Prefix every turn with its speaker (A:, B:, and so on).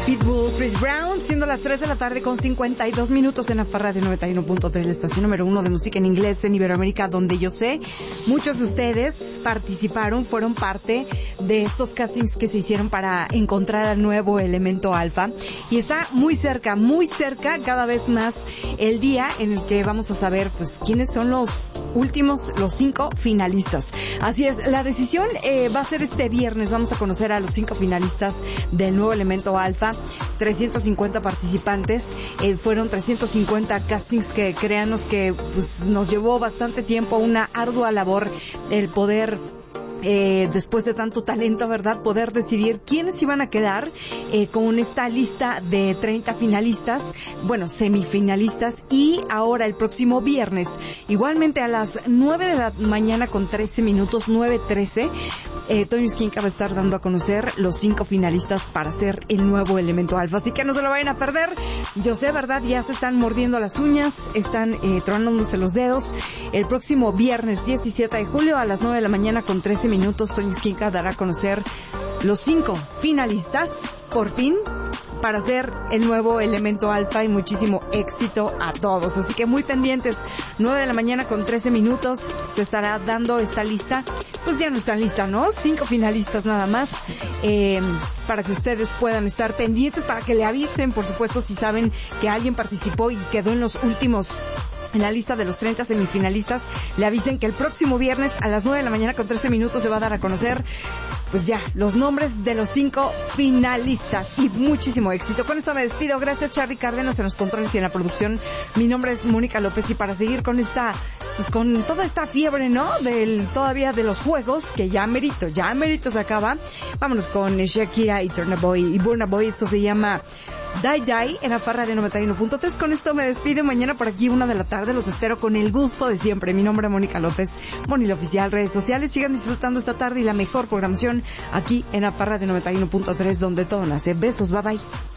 A: Pitbull, Chris Brown, siendo las 3 de la tarde con 52 minutos en la Farra de 91.3, la estación número 1 de música en inglés en Iberoamérica, donde yo sé, muchos de ustedes participaron, fueron parte de estos castings que se hicieron para encontrar al nuevo elemento alfa. Y está muy cerca, cada vez más el día en el que vamos a saber, pues, quiénes son los últimos, los 5 finalistas. Así es, la decisión va a ser este viernes. Vamos a conocer a los 5 finalistas del nuevo elemento alfa. 350 participantes, fueron 350 castings que créanos que pues nos llevó bastante tiempo, una ardua labor el poder después de tanto talento, ¿verdad? Poder decidir quiénes iban a quedar con esta lista de 30 finalistas, bueno, semifinalistas, y ahora el próximo viernes, igualmente a las 9 de la mañana con 13 minutos, 9:13, Toño Esquinca va a estar dando a conocer los 5 finalistas para ser el nuevo elemento alfa, así que no se lo vayan a perder. Yo sé, ¿verdad? Ya se están mordiendo las uñas, están tronándose los dedos. El próximo viernes 17 de julio a las 9 de la mañana con 13 minutos, Toño Esquinca dará a conocer los 5 finalistas, por fin, para ser el nuevo elemento alfa, y muchísimo éxito a todos. Así que muy pendientes, 9 de la mañana con 13 minutos se estará dando esta lista. Pues ya no está lista, ¿no? 5 finalistas nada más, para que ustedes puedan estar pendientes, para que le avisen, por supuesto, si saben que alguien participó y quedó en los últimos, en la lista de los 30 semifinalistas, le avisen que el próximo viernes a las 9 de la mañana con 13 minutos se va a dar a conocer, pues ya, los nombres de los 5 finalistas, y muchísimo éxito. Con esto me despido. Gracias, Charly Cárdenas en los controles y en la producción. Mi nombre es Mónica López, y para seguir con esta, pues con toda esta fiebre, ¿no? Todavía de los juegos, que ya merito se acaba. Vámonos con Shakira y Burna Boy. Esto se llama Die Die en la Farra de 91.3. Con esto me despido. Mañana por aquí 1 de la tarde los espero con el gusto de siempre. Mi nombre es Mónica López, Mónica Oficial, redes sociales. Sigan disfrutando esta tarde y la mejor programación aquí en la Farra de 91.3, donde todo nace. Besos, bye bye.